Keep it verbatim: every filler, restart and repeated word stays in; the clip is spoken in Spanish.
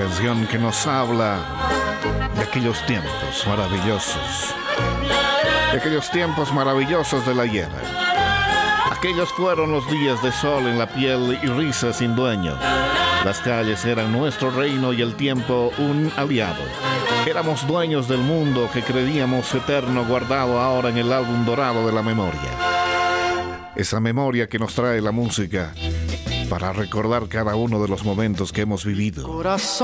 canción que nos habla de aquellos tiempos maravillosos, de aquellos tiempos maravillosos del ayer. Aquellos fueron los días de sol en la piel y risa sin dueño. Las calles eran nuestro reino y el tiempo un aliado. Éramos dueños del mundo que creíamos eterno, guardado ahora en el álbum dorado de la memoria. Esa memoria que nos trae la música para recordar cada uno de los momentos que hemos vivido. Corazón.